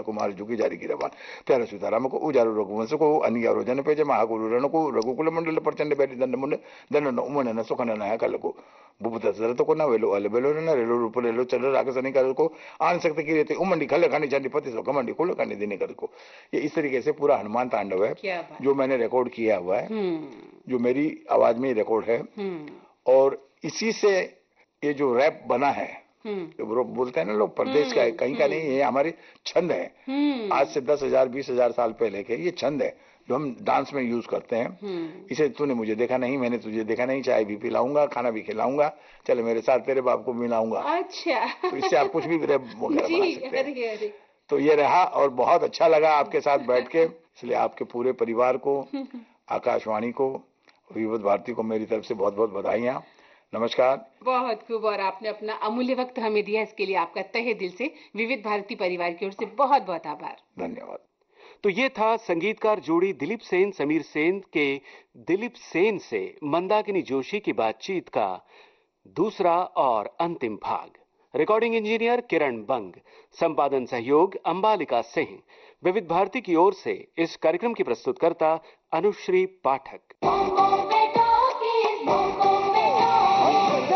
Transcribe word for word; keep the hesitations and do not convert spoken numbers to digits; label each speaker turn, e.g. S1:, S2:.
S1: कुमार जुगी जारी गिरवान प्यार सीताराम को उजारो रघुवंश को अनिया रोजन पेज महागुरु रण को रघुकुल मंडल प्रचंड बैठी दंड मुंड दंड उमन न सुखन नया कल को भूप दशरथ को न वेलो अल बेलो न रेलो रूप लेलो चल रागसनी कर को आन शक्ति की रहती उमंडी खल खानी चंडी पति सो कमंडी कुल खानी देने कर को। ये इस तरीके से पूरा हनुमान तांडव है जो मैंने रिकॉर्ड किया हुआ है, जो मेरी आवाज में रिकॉर्ड है। और इसी से ये जो रैप बना है, जो बोलते हैं ना लोग प्रदेश का है, कहीं का नहीं, ये हमारे छंद है। आज से दस हजार बीस हजार साल पहले के ये छंद है जो हम डांस में यूज करते हैं। इसे तूने मुझे देखा नहीं, मैंने तुझे देखा नहीं, चाय भी पिलाऊंगा, खाना भी खिलाऊंगा, चल मेरे साथ तेरे बाप को मिलाऊंगा।
S2: अच्छा,
S1: तो इससे आप कुछ भी रैप वगैरह बना सकते हैं। तो ये रहा और बहुत अच्छा लगा आपके साथ बैठ के, इसलिए आपके पूरे परिवार को, आकाशवाणी को, विविध भारती को मेरी तरफ से बहुत बहुत बधाइयाँ। नमस्कार।
S2: बहुत खूब, और आपने अपना अमूल्य वक्त हमें दिया, इसके लिए आपका तहे दिल से विविध भारती परिवार की ओर से बहुत बहुत आभार।
S1: धन्यवाद।
S3: तो ये था संगीतकार जोड़ी दिलीप सेन समीर सेन के दिलीप सेन से मंदाकिनी जोशी की बातचीत का दूसरा और अंतिम भाग। रिकॉर्डिंग इंजीनियर किरण बंग, संपादन सहयोग अंबालिका सिंह। विविध भारती की ओर से इस कार्यक्रम की प्रस्तुतकर्ता अनुश्री पाठक।